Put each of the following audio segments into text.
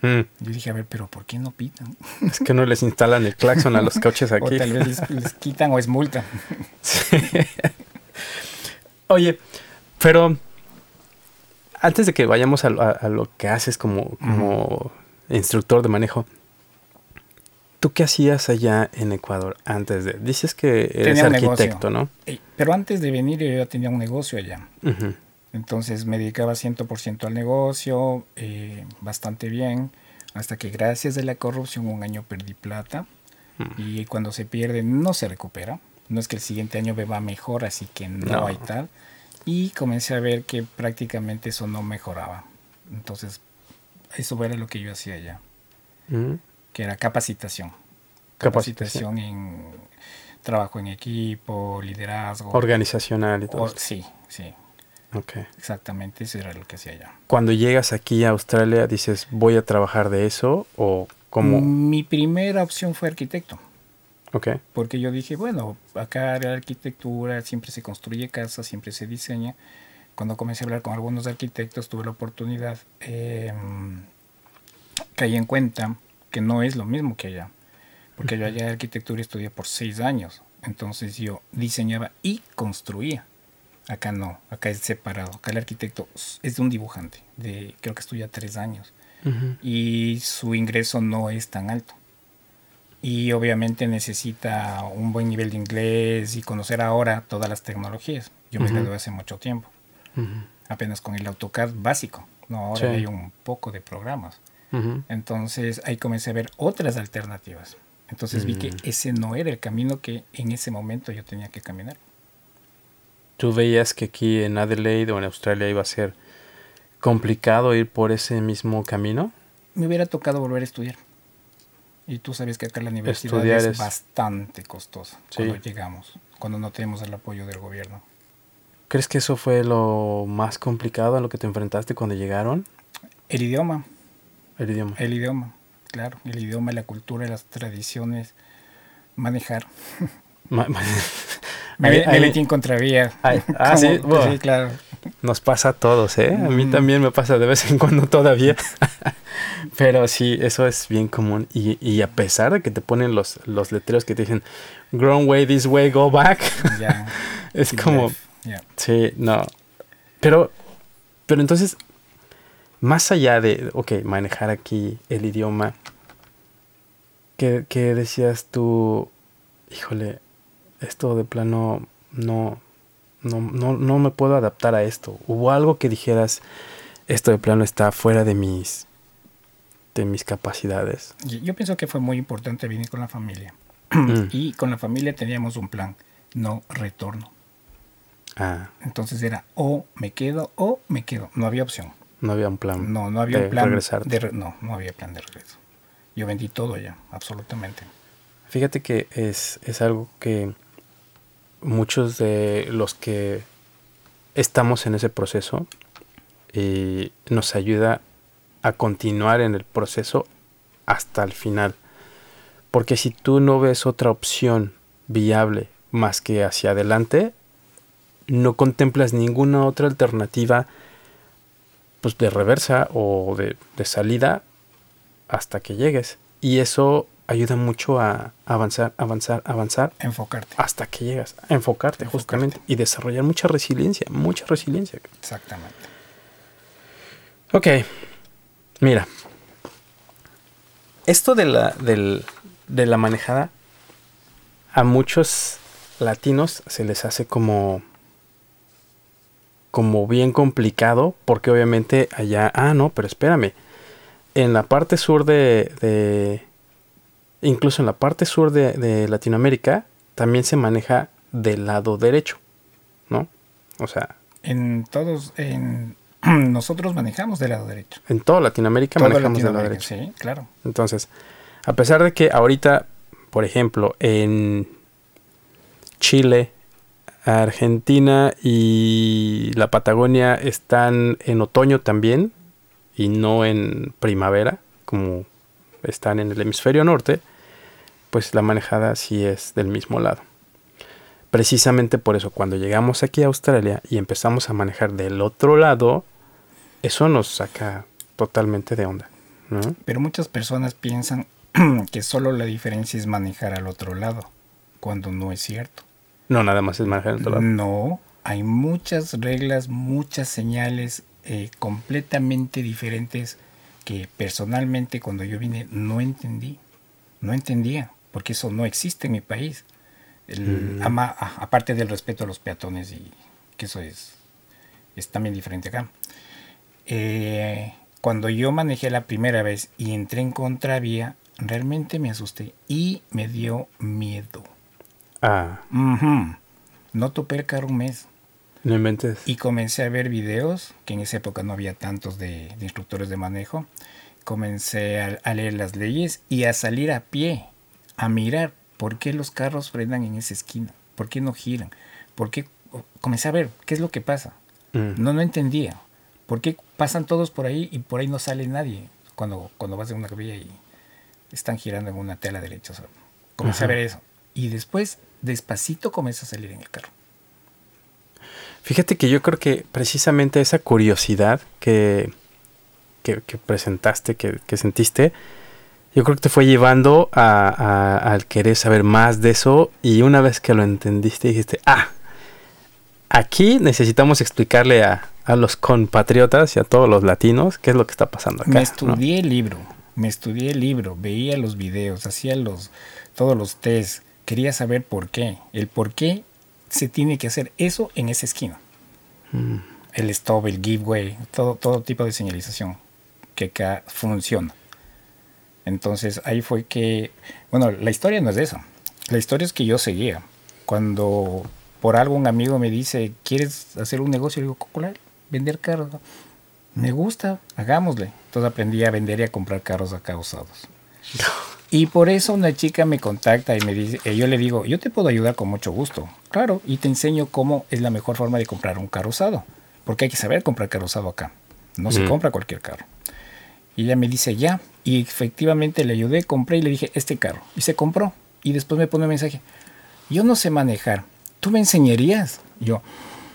Yo dije, a ver, pero ¿por qué no pitan? Es que no les instalan el claxon a los coches aquí. O tal vez les quitan o es multa. Sí. Oye, pero antes de que vayamos a lo que haces como instructor de manejo, ¿tú qué hacías allá en Ecuador antes de...? Dices que eres arquitecto, ¿no? Pero antes de venir yo ya tenía un negocio allá. Entonces me dedicaba 100% al negocio, bastante bien, hasta que gracias a la corrupción un año perdí plata. Y cuando se pierde no se recupera. No es que el siguiente año me va mejor, así que no hay tal. Y comencé a ver que prácticamente eso no mejoraba. Entonces, eso era lo que yo hacía allá. Que era capacitación. Capacitación en trabajo en equipo, liderazgo. Organizacional y todo. Sí, sí. Okay. Exactamente, eso era lo que hacía allá. Cuando llegas aquí a Australia, dices, ¿voy a trabajar de eso? ¿O cómo? Mi primera opción fue arquitecto. Okay. Porque yo dije, bueno, acá la arquitectura, siempre se construye casas, siempre se diseña. Cuando comencé a hablar con algunos arquitectos, tuve la oportunidad, caí en cuenta que no es lo mismo que allá. Porque yo allá de arquitectura estudié por 6 años. Entonces yo diseñaba y construía. Acá no, acá es separado. Acá el arquitecto es de un dibujante, creo que estudia 3 años. Y su ingreso no es tan alto. Y obviamente necesita un buen nivel de inglés y conocer ahora todas las tecnologías. Yo me gradué hace mucho tiempo. Apenas con el AutoCAD básico. No, ahora hay un poco de programas. Entonces ahí comencé a ver otras alternativas. Entonces vi que ese no era el camino que en ese momento yo tenía que caminar. ¿Tú veías que aquí en Adelaide o en Australia iba a ser complicado ir por ese mismo camino? Me hubiera tocado volver a estudiar. Y tú sabes que acá la universidad es bastante costosa cuando llegamos, cuando no tenemos el apoyo del gobierno. ¿Crees que eso fue lo más complicado a lo que te enfrentaste cuando llegaron? El idioma. El idioma. El idioma, claro. El idioma, la cultura, las tradiciones. Manejar. Me metí en contravía. Sí, bueno, sí, claro. Nos pasa a todos, ¿eh? A mí también me pasa de vez en cuando todavía. Pero sí, eso es bien común. Y a pesar de que te ponen los letreros que te dicen Wrong way, this way, go back. Yeah. Es como... Sí, no. Pero entonces, más allá de, manejar aquí el idioma, ¿qué decías tú? Híjole, esto de plano no me puedo adaptar a esto. ¿Hubo algo que dijeras, esto de plano está fuera de mis capacidades? Yo pienso que fue muy importante venir con la familia. Y con la familia teníamos un plan, no retorno. Entonces era o me quedo o me quedo. No había opción. No había un plan. No había un plan de regresar. No había plan de regreso. Yo vendí todo ya, absolutamente. Fíjate que es algo que muchos de los que estamos en ese proceso nos ayuda a continuar en el proceso hasta el final. Porque si tú no ves otra opción viable más que hacia adelante, no contemplas ninguna otra alternativa, pues, de reversa o de salida hasta que llegues. Y eso ayuda mucho a avanzar. Enfocarte. Hasta que llegas a enfocarte justamente. Y desarrollar mucha resiliencia. Exactamente. Ok. Mira. Esto de la manejada, a muchos latinos se les hace como bien complicado, porque obviamente allá, no, pero espérame, en la parte sur incluso en la parte sur de Latinoamérica, también se maneja del lado derecho, ¿no? O sea... Nosotros manejamos del lado derecho. En toda Latinoamérica manejamos del lado derecho. Sí, claro. Entonces, a pesar de que ahorita, por ejemplo, en Chile, Argentina y la Patagonia están en otoño también y no en primavera, como están en el hemisferio norte, pues la manejada sí es del mismo lado. Precisamente por eso, cuando llegamos aquí a Australia y empezamos a manejar del otro lado, eso nos saca totalmente de onda. ¿no? Pero muchas personas piensan que solo la diferencia es manejar al otro lado, cuando no es cierto. No, nada más es manejar al otro lado. No, hay muchas reglas, muchas señales completamente diferentes que personalmente cuando yo vine no entendía, porque eso no existe en mi país. Aparte del respeto a los peatones, y que eso es también diferente acá. Cuando yo manejé la primera vez y entré en contravía, realmente me asusté y me dio miedo. No topé el carro un mes. No inventes. Y comencé a ver videos, que en esa época no había tantos de instructores de manejo. Comencé a leer las leyes y a salir a pie, a mirar por qué los carros frenan en esa esquina, por qué no giran, por qué. Comencé a ver qué es lo que pasa. No entendía. ¿Por qué pasan todos por ahí y por ahí no sale nadie? Cuando vas en una vía y están girando en una tela derecha. O sea, comencé a ver eso. Y después, despacito, comencé a salir en el carro. Fíjate que yo creo que precisamente esa curiosidad que presentaste, que sentiste, yo creo que te fue llevando al querer saber más de eso, y una vez que lo entendiste dijiste, aquí necesitamos explicarle a los compatriotas y a todos los latinos qué es lo que está pasando acá. Me estudié el libro, veía los videos, hacía todos los tests, quería saber por qué, el por qué se tiene que hacer eso en esa esquina. El stop, el giveaway, todo tipo de señalización que acá funciona. Entonces ahí fue que, bueno, la historia no es de eso. La historia es que yo seguía. Cuando por algo un amigo me dice, ¿quieres hacer un negocio? Le digo, ¿cuál? Vender carros. Me gusta, hagámosle. Entonces aprendí a vender y a comprar carros acá usados. Y por eso una chica me contacta y me dice, yo le digo, yo te puedo ayudar con mucho gusto. Claro, y te enseño cómo es la mejor forma de comprar un carro usado. Porque hay que saber comprar carro usado acá. No se compra cualquier carro. Y ella me dice, ya. Y efectivamente le ayudé, compré y le dije, este carro. Y se compró. Y después me pone un mensaje, yo no sé manejar, ¿tú me enseñarías? Y yo,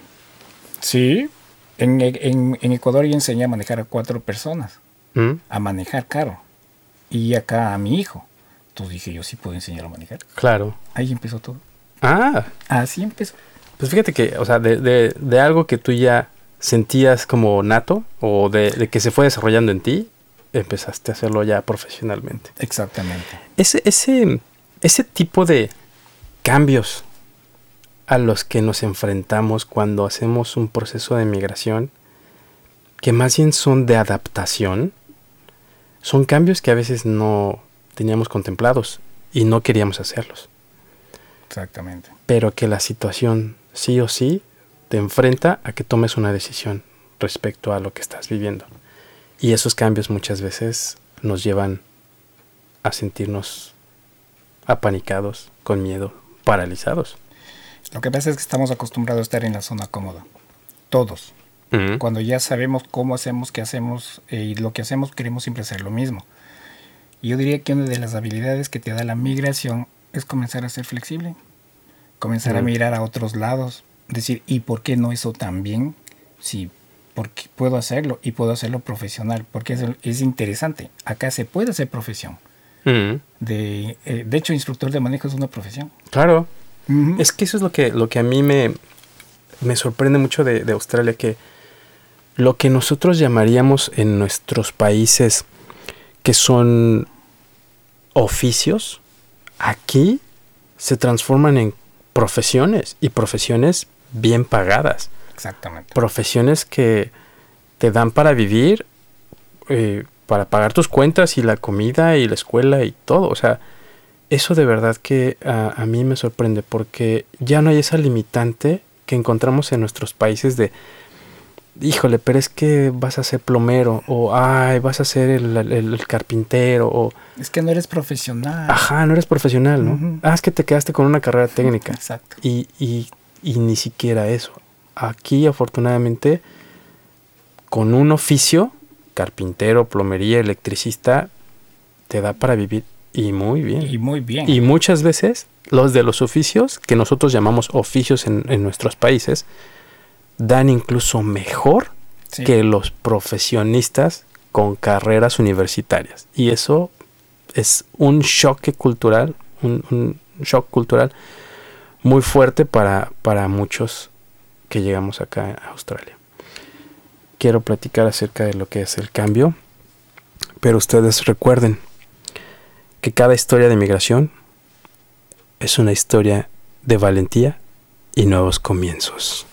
sí. En Ecuador yo enseñé a manejar a 4 personas. A manejar carro. Y acá a mi hijo. Entonces dije, yo sí puedo enseñar a manejar. Claro. Ahí empezó todo. Así empezó. Pues fíjate que, o sea, de algo que tú ya sentías como nato, o de que se fue desarrollando en ti, empezaste a hacerlo ya profesionalmente. Exactamente. Ese tipo de cambios a los que nos enfrentamos cuando hacemos un proceso de migración, que más bien son de adaptación, son cambios que a veces no teníamos contemplados y no queríamos hacerlos. Exactamente. Pero que la situación sí o sí te enfrenta a que tomes una decisión respecto a lo que estás viviendo. Y esos cambios muchas veces nos llevan a sentirnos apanicados, con miedo, paralizados. Lo que pasa es que estamos acostumbrados a estar en la zona cómoda. Todos. Cuando ya sabemos cómo hacemos, qué hacemos y lo que hacemos, queremos siempre hacer lo mismo. Y yo diría que una de las habilidades que te da la migración es comenzar a ser flexible. Comenzar a mirar a otros lados. Decir, ¿y por qué no eso también? Sí, porque puedo hacerlo y puedo hacerlo profesional. Porque es interesante. Acá se puede hacer profesión. De hecho, instructor de manejo es una profesión. Claro. Es que eso es lo que a mí me sorprende mucho de Australia, que lo que nosotros llamaríamos en nuestros países que son oficios, aquí se transforman en profesiones, y profesiones bien pagadas. Exactamente. Profesiones que te dan para vivir, para pagar tus cuentas y la comida y la escuela y todo. O sea, eso de verdad que a mí me sorprende, porque ya no hay esa limitante que encontramos en nuestros países de, híjole, pero es que vas a ser plomero, o ay, vas a ser el carpintero, o es que no eres profesional. Ajá, no eres profesional, ¿no? Es que te quedaste con una carrera técnica. Exacto. Y ni siquiera eso. Aquí, afortunadamente, con un oficio, carpintero, plomería, electricista, te da para vivir, y muy bien. Y muy bien. Y muchas veces los de los oficios, que nosotros llamamos oficios en nuestros países, dan incluso mejor que los profesionistas con carreras universitarias. Y eso es un choque cultural, un shock cultural muy fuerte para muchos que llegamos acá a Australia. Quiero platicar acerca de lo que es el cambio, pero ustedes recuerden que cada historia de migración es una historia de valentía y nuevos comienzos.